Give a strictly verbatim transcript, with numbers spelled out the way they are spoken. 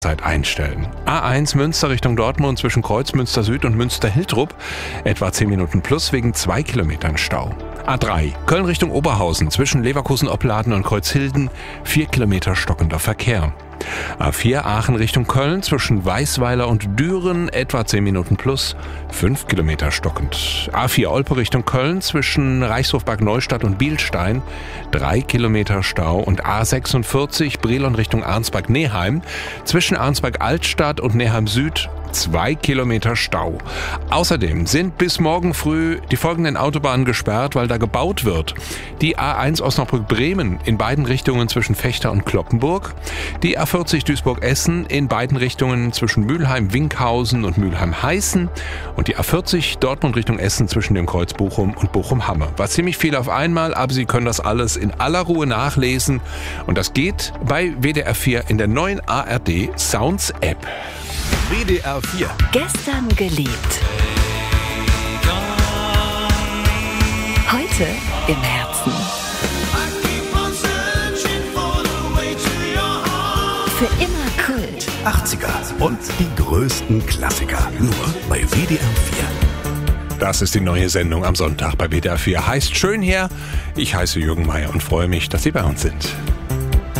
Zeit einstellen. A eins Münster Richtung Dortmund zwischen Kreuzmünster Süd und Münster-Hiltrup etwa zehn Minuten plus wegen zwei Kilometern Stau. A drei Köln Richtung Oberhausen zwischen Leverkusen-Opladen und Kreuzhilden vier Kilometer stockender Verkehr. A vier Aachen Richtung Köln zwischen Weißweiler und Düren etwa zehn Minuten plus, fünf Kilometer stockend. A vier Olpe Richtung Köln zwischen Reichshof-Bad Neustadt und Bielstein drei Kilometer Stau und A sechsundvierzig Brilon Richtung Arnsberg-Neheim zwischen Arnsberg-Altstadt und Neheim Süd zwei Kilometer Stau. Außerdem sind bis morgen früh die folgenden Autobahnen gesperrt, weil da gebaut wird. Die A eins Osnabrück-Bremen in beiden Richtungen zwischen Vechta und Cloppenburg, die A vierzig Duisburg-Essen in beiden Richtungen zwischen Mülheim-Winkhausen und Mülheim-Heißen und die A vierzig Dortmund Richtung Essen zwischen dem Kreuz Bochum und Bochum-Hamme. War ziemlich viel auf einmal, aber Sie können das alles in aller Ruhe nachlesen und das geht bei W D R vier in der neuen A R D Sounds App. W D R vier. Gestern geliebt. Heute im Herzen. Für immer Kult. achtziger und die größten Klassiker. Nur bei W D R vier. Das ist die neue Sendung am Sonntag bei W D R vier. Heißt schön her. Ich heiße Jürgen Meier und freue mich, dass Sie bei uns sind.